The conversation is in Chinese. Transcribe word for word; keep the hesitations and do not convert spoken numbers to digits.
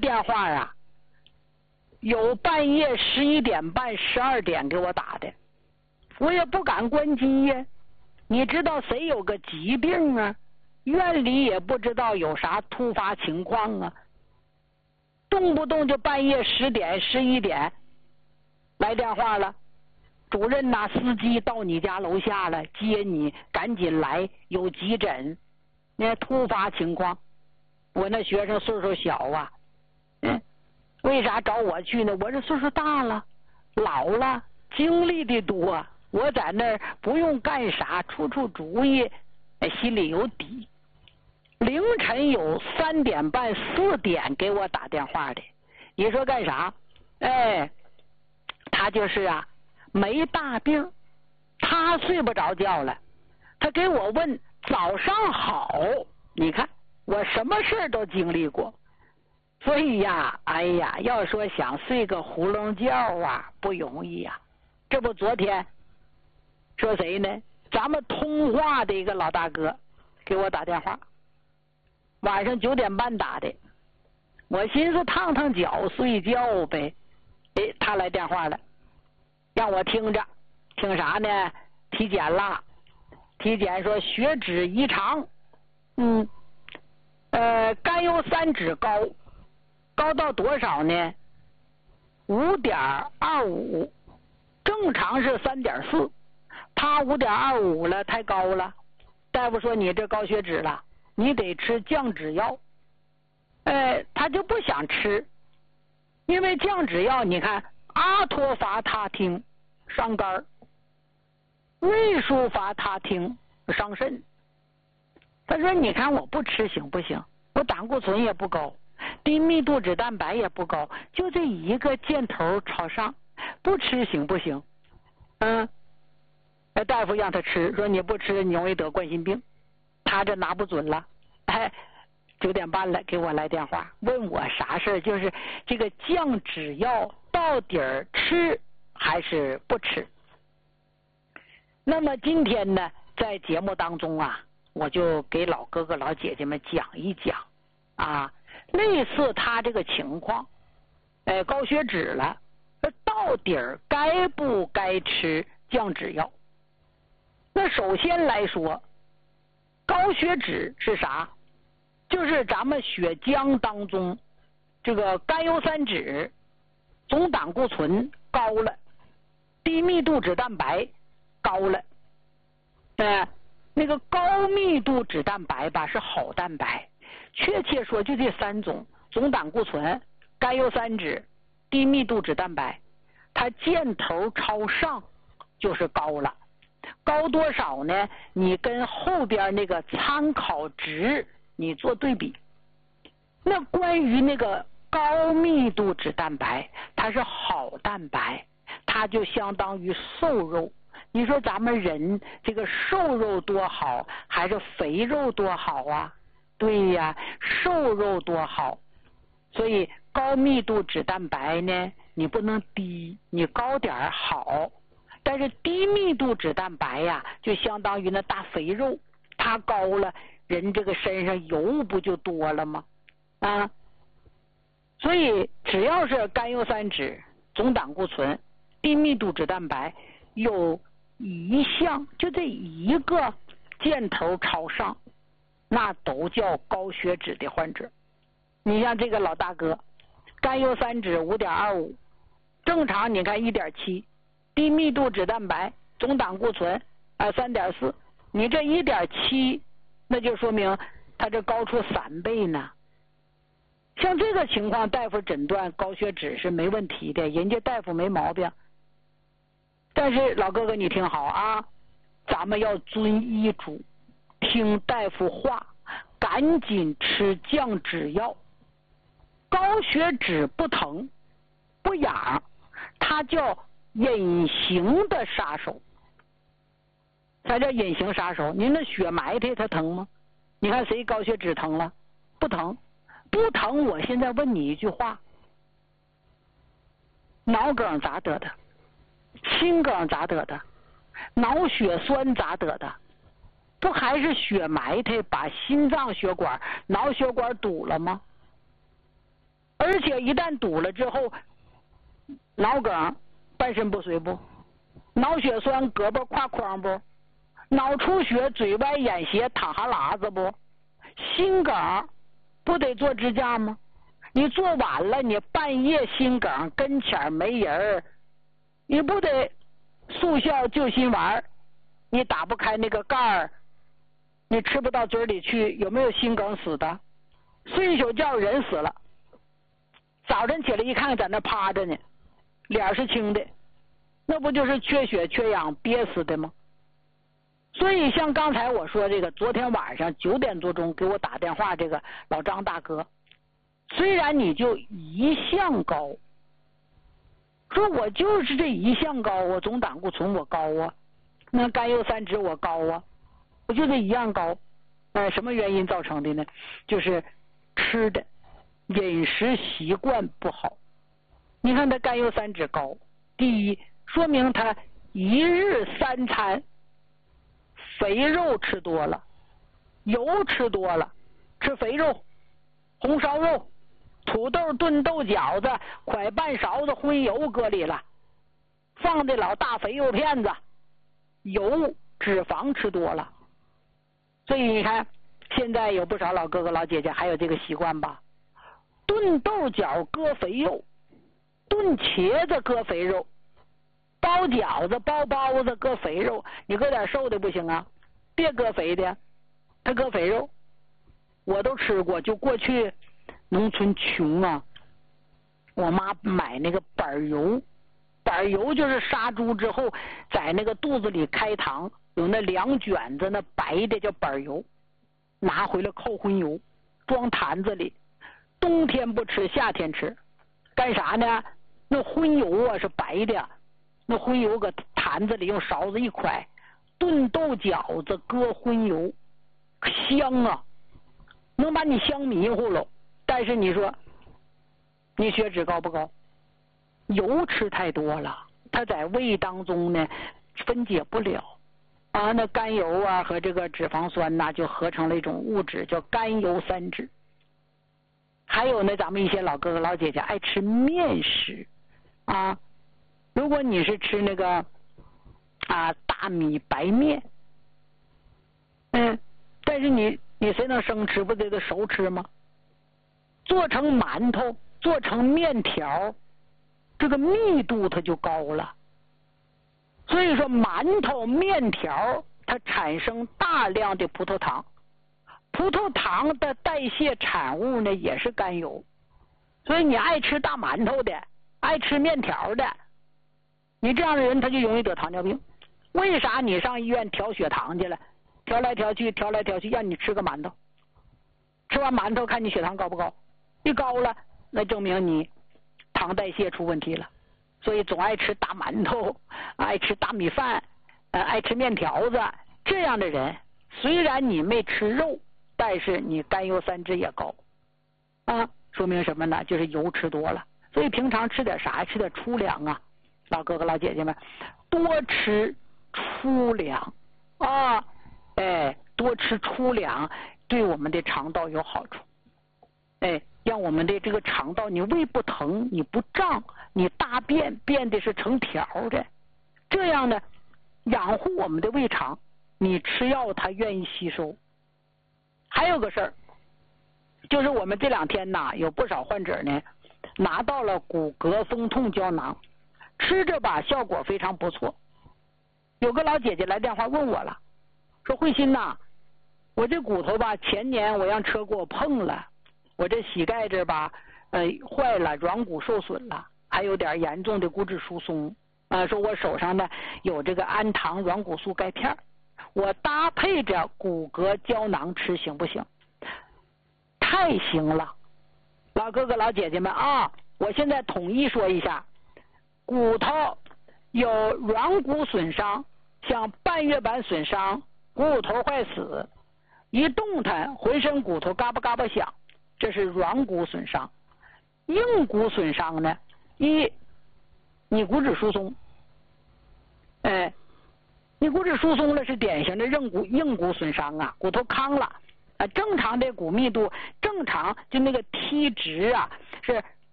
电话啊，有半夜十一点半、十二点给我打的，我也不敢关机呀。你知道谁有个疾病啊？院里也不知道有啥突发情况啊，动不动就半夜十点、十一点来电话了。主任呐，司机到你家楼下了，接你，赶紧来，有急诊，那突发情况。我那学生岁数小啊，嗯，为啥找我去呢？我这岁数大了，老了，经历的多，我在那儿不用干啥，出出主意，心里有底。凌晨有三点半、四点给我打电话的，你说干啥？哎，他就是啊，没大病，他睡不着觉了，他给我问早上好。你看我什么事都经历过，所以呀，哎呀，要说想睡个囫囵觉啊，不容易呀。这不昨天说谁呢？咱们通话的一个老大哥给我打电话，晚上九点半打的，我寻思烫烫脚睡觉呗。哎，他来电话了，让我听着，听啥呢？体检了，体检说血脂异常，嗯，呃，甘油三酯高，高到多少呢？五点二五，正常是三点四，他五点二五了，太高了。大夫说你这高血脂了，你得吃降脂药。呃，他就不想吃，因为降脂药，你看阿托伐他汀伤肝，瑞舒伐他汀伤肾。他说你看我不吃行不行？我胆固醇也不高，低密度脂蛋白也不高，就这一个箭头朝上，不吃行不行？嗯，大夫让他吃，说你不吃你容易得冠心病。他这拿不准了，哎，九点半了给我来电话，问我啥事，就是这个降脂药到底儿吃还是不吃。那么今天呢，在节目当中啊，我就给老哥哥老姐姐们讲一讲啊，类似他这个情况，呃，高血脂了，到底儿该不该吃降脂药？那首先来说，高血脂是啥？就是咱们血浆当中这个甘油三酯、总胆固醇高了，低密度脂蛋白高了。呃，那个高密度脂蛋白吧是好蛋白，确切说就这三种：总胆固醇、甘油三酯、低密度脂蛋白，它箭头朝上就是高了。高多少呢？你跟后边那个参考值你做对比。那关于那个高密度脂蛋白，它是好蛋白，它就相当于瘦肉。你说咱们人这个瘦肉多好，还是肥肉多好啊？对呀，瘦肉多好。所以高密度脂蛋白呢，你不能低，你高点好。但是低密度脂蛋白呀，就相当于那大肥肉，它高了，人这个身上油不就多了吗？啊，所以只要是甘油三酯、总胆固醇、低密度脂蛋白有一项，就这一个箭头朝上，那都叫高血脂的患者。你像这个老大哥，甘油三酯五点二五，正常你看一点七。低密度脂蛋白、总胆固醇啊三点四，你这一点七，那就说明他这高出三倍呢。像这个情况，大夫诊断高血脂是没问题的，人家大夫没毛病。但是老哥哥你听好啊，咱们要遵医嘱，听大夫话，赶紧吃降脂药。高血脂不疼不痒，它叫隐形的杀手。啥叫隐形杀手？您那血埋汰它疼吗？你看谁高血脂疼了？不疼，不疼。我现在问你一句话，脑梗咋得的？心梗咋得的？脑血栓咋得的？不还是血埋汰把心脏血管、脑血管堵了吗？ 而且一旦堵了之后，脑梗、半身不遂不，脑血栓、胳膊挎筐不，脑出血、嘴歪眼斜、淌哈喇子不，心梗不得做支架吗？你做晚了，你半夜心梗跟前没人，你不得速效救心丸？你打不开那个盖儿，你吃不到嘴里去，有没有心梗死的？睡一宿觉人死了，早晨起来一看在那趴着呢，脸是青的，那不就是缺血缺氧憋死的吗？所以像刚才我说这个，昨天晚上九点多钟给我打电话这个老张大哥，虽然你就一项高，说我就是这一项高，我总胆固醇我高啊，那甘油三酯我高啊，我就这一样高。呃，什么原因造成的呢？就是吃的饮食习惯不好。你看他甘油三酯高，第一说明他一日三餐肥肉吃多了，油吃多了，吃肥肉、红烧肉、土豆炖豆饺子，蒯半勺子荤油搁里了，放的老大肥肉片子，油脂肪吃多了。所以你看现在有不少老哥哥老姐姐还有这个习惯吧，炖豆角搁肥肉，炖茄子搁肥肉，包饺子包包子搁肥肉，你搁点瘦的不行啊，别搁肥的，他搁肥肉。我都吃过，就过去农村穷啊，我妈买那个板油，板油就是杀猪之后在那个肚子里开膛，有那两卷子那白的叫板油，拿回来扣荤油，装坛子里，冬天不吃，夏天吃，干啥呢？那荤油啊是白的，那荤油搁坛子里用勺子一蒯，炖豆饺子搁荤油，香啊，能把你香迷糊了。但是你说你血脂高不高？油吃太多了，它在胃当中呢分解不了啊，那甘油啊和这个脂肪酸呐、啊、就合成了一种物质叫甘油三酯。还有呢，咱们一些老哥哥老姐姐爱吃面食啊，如果你是吃那个啊大米白面，嗯，但是你你谁能生吃？不得得熟吃吗？做成馒头，做成面条，这个密度它就高了。所以说馒头面条它产生大量的葡萄糖，葡萄糖的代谢产物呢也是甘油。所以你爱吃大馒头的，爱吃面条的，你这样的人他就容易得糖尿病。为啥？你上医院调血糖去了，调来调去调来调去，让你吃个馒头，吃完馒头看你血糖高不高，一高了那证明你糖代谢出问题了。所以总爱吃大馒头，爱吃大米饭，呃，爱吃面条子，这样的人虽然你没吃肉，但是你甘油三酯也高啊，说明什么呢？就是油吃多了。所以平常吃点啥？吃点粗粮啊，老哥哥老姐姐们，多吃粗粮啊，哎，多吃粗粮对我们的肠道有好处，哎，让我们的这个肠道你胃不疼，你不胀，你大便变的是成条的，这样呢养护我们的胃肠，你吃药它愿意吸收。还有个事儿，就是我们这两天呐有不少患者呢拿到了骨骼风痛胶囊，吃着吧效果非常不错。有个老姐姐来电话问我了，说慧心呐，我这骨头吧前年我让车给我碰了，我这膝盖这吧呃坏了，软骨受损了，还有点严重的骨质疏松啊、呃，说我手上呢有这个氨糖软骨素钙片，我搭配着骨骼胶囊吃行不行？太行了，老哥哥老姐姐们啊，我现在统一说一下，骨头有软骨损伤，像半月板损伤、股骨头坏死，一动弹浑身骨头嘎巴嘎巴响，这是软骨损伤。硬骨损伤呢，一你骨质疏松，哎，你骨质疏松了是典型的硬骨硬骨损伤啊，骨头糠了啊，正常的骨密度正常就那个 T 值啊是